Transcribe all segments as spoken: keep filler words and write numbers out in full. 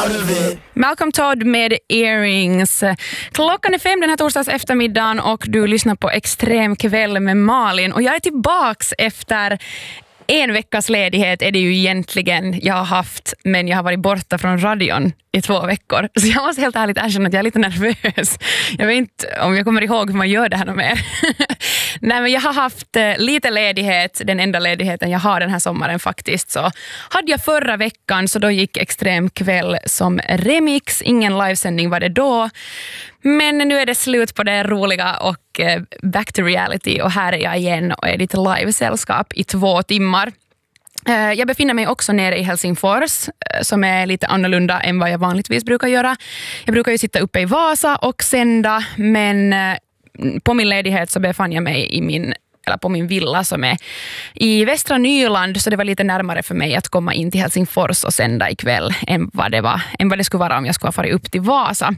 Arve. Malcolm Todd med Earrings. Klockan är fem den här torsdags eftermiddagen och du lyssnar på Extrem kväll med Malin. Och jag är tillbaks efter en veckas ledighet är det ju egentligen jag har haft, men jag har varit borta från radion i två veckor. Så jag måste helt ärligt erkänna att jag är lite nervös. Jag vet inte om jag kommer ihåg hur man gör det här mer. Nej, men jag har haft eh, lite ledighet, den enda ledigheten jag har den här sommaren faktiskt. Så hade jag förra veckan så då gick Extrem kväll som remix. Ingen livesändning var det då. Men nu är det slut på det roliga och eh, back to reality. Och här är jag igen och är ditt livesällskap i två timmar. Eh, jag befinner mig också nere i Helsingfors eh, som är lite annorlunda än vad jag vanligtvis brukar göra. Jag brukar ju sitta uppe i Vasa och sända, men eh, på min ledighet så befann jag mig i min eller på min villa som är i Västra Nyland, så det var lite närmare för mig att komma in till Helsingfors och sända ikväll än vad det var, än vad det skulle vara om jag skulle ha farit upp till Vasa.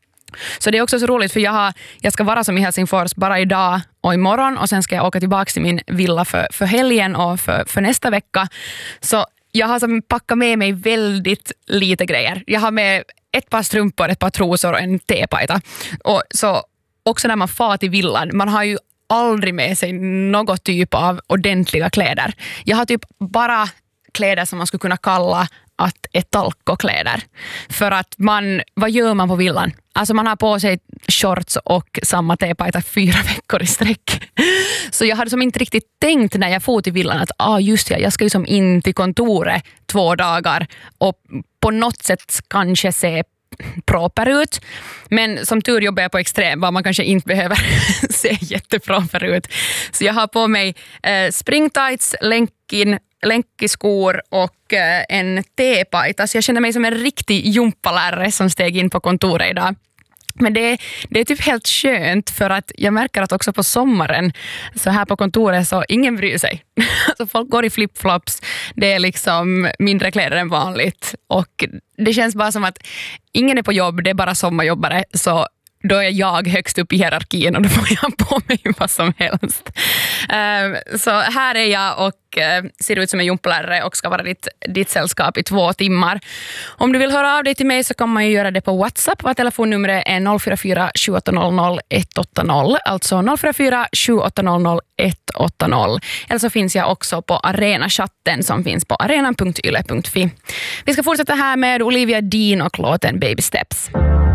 Så det är också så roligt för jag, har, jag ska vara som i Helsingfors bara idag och imorgon och sen ska jag åka tillbaka till min villa för, för helgen och för, för nästa vecka. Så jag har som packat med mig väldigt lite grejer. Jag har med ett par strumpor, ett par trosor och en tepajta. Och så också när man far till villan, man har ju aldrig med sig något typ av ordentliga kläder. Jag har typ bara kläder som man skulle kunna kalla att är talkokläder. För att man, vad gör man på villan? Alltså man har på sig shorts och samma tepajta fyra veckor i sträck. Så jag hade som inte riktigt tänkt när jag får till villan att ah, just ja, jag ska ju som in till kontoret två dagar och på något sätt kanske se proper ut. Men som tur jobbar jag på Extrem var man kanske inte behöver se jätteproper ut. Så jag har på mig eh, springtights, länkin, länkiskor och eh, en tepajta. Så jag känner mig som en riktig jumpalärare som steg in på kontoret idag. Men det, det är typ helt skönt för att jag märker att också på sommaren så här på kontoret så ingen bryr sig. Alltså folk går i flipflops, det är liksom mindre kläder än vanligt och det känns bara som att ingen är på jobb, det är bara sommarjobbare, så då är jag högst upp i hierarkin och då får jag på mig vad som helst. Uh, så här är jag och uh, ser ut som en jumpalärare och ska vara ditt, ditt sällskap i två timmar. Om du vill höra av dig till mig så kan man ju göra det på WhatsApp. Vår telefonnummer är noll fyra fyra sju åtta noll noll ett åtta noll, alltså noll fyra fyra sju åtta noll noll ett åtta noll. Eller så finns jag också på Arena-chatten som finns på arena punkt yle punkt fi. Vi ska fortsätta här med Olivia Dean och låten Baby Steps.